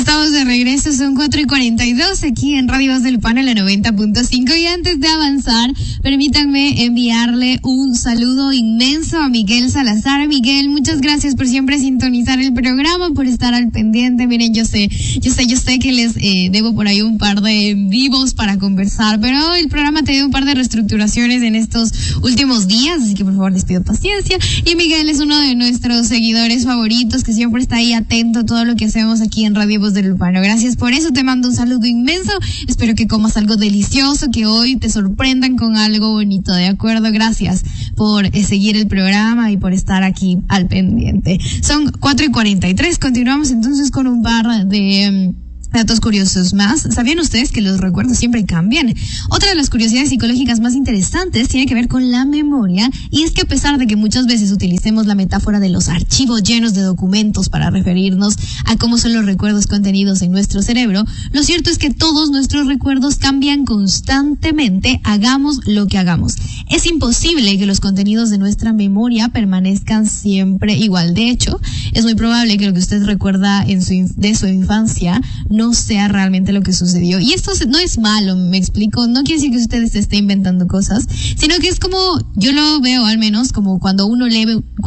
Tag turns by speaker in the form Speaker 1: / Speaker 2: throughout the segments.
Speaker 1: Estamos de regreso, son 4:42 aquí en Radio Voz del Lupano, la 90.5. Y antes de avanzar, permítanme enviarle un saludo inmenso a Miguel Salazar. Miguel, muchas gracias por siempre sintonizar el programa, por estar al pendiente. Miren, yo sé que les debo por ahí un par de vivos para conversar, pero el programa ha tenido un par de reestructuraciones en estos últimos días, así que por favor les pido paciencia. Y Miguel es uno de nuestros seguidores favoritos, que siempre está ahí atento a todo lo que hacemos aquí en Radio Voz del Lupano. Gracias por eso, te mando un saludo inmenso. Espero que comas algo delicioso, que hoy te sorprendan con algo bonito, ¿de acuerdo? Gracias por seguir el programa y por estar aquí al pendiente. Son 4:43, continuamos entonces con un par de datos curiosos más. ¿Sabían ustedes que los recuerdos siempre cambian? Otra de las curiosidades psicológicas más interesantes tiene que ver con la memoria, y es que a pesar de que muchas veces utilicemos la metáfora de los archivos llenos de documentos para referirnos a cómo son los recuerdos contenidos en nuestro cerebro, lo cierto es que todos nuestros recuerdos cambian constantemente, hagamos lo que hagamos. Es imposible que los contenidos de nuestra memoria permanezcan siempre igual. De hecho, es muy probable que lo que usted recuerda de su infancia no sea realmente lo que sucedió. Y esto no es malo, me explico. No quiere decir que usted se esté inventando cosas, sino que es como, yo lo veo al menos como cuando uno lee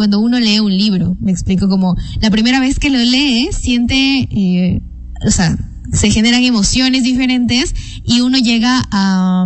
Speaker 1: un libro. Me explico, como la primera vez que lo lee, siente, se generan emociones diferentes y uno llega a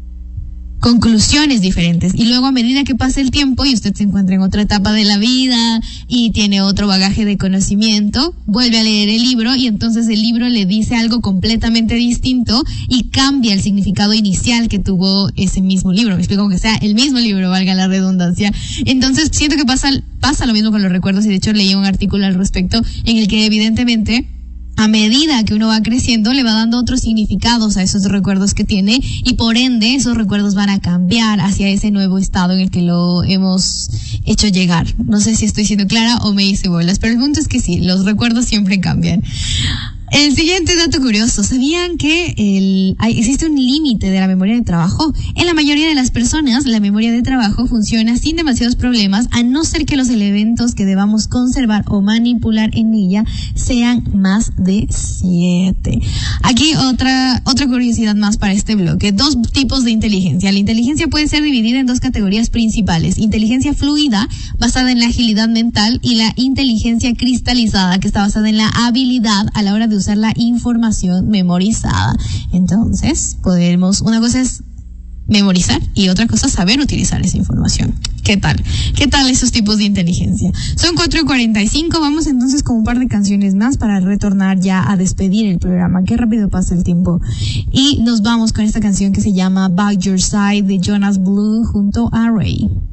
Speaker 1: conclusiones diferentes, y luego a medida que pasa el tiempo y usted se encuentra en otra etapa de la vida y tiene otro bagaje de conocimiento, vuelve a leer el libro y entonces el libro le dice algo completamente distinto y cambia el significado inicial que tuvo ese mismo libro. Me explico, que sea el mismo libro, valga la redundancia. Entonces siento que pasa lo mismo con los recuerdos, y de hecho leí un artículo al respecto en el que evidentemente a medida que uno va creciendo le va dando otros significados a esos recuerdos que tiene, y por ende esos recuerdos van a cambiar hacia ese nuevo estado en el que lo hemos hecho llegar. No sé si estoy siendo clara o me hice bolas, pero el punto es que sí, los recuerdos siempre cambian. El siguiente dato curioso: ¿sabían que existe un límite de la memoria de trabajo? En la mayoría de las personas, la memoria de trabajo funciona sin demasiados problemas, a no ser que los elementos que debamos conservar o manipular en ella sean más de 7. Aquí otra curiosidad más para este bloque: 2 tipos de inteligencia. La inteligencia puede ser dividida en 2 categorías principales: inteligencia fluida, basada en la agilidad mental, y la inteligencia cristalizada, que está basada en la habilidad a la hora de usar la información memorizada. Entonces, una cosa es memorizar y otra cosa es saber utilizar esa información. ¿Qué tal esos tipos de inteligencia? Son 4:45, vamos entonces con un par de canciones más para retornar ya a despedir el programa. Qué rápido pasa el tiempo. Y nos vamos con esta canción que se llama By Your Side, de Jonas Blue junto a Ray.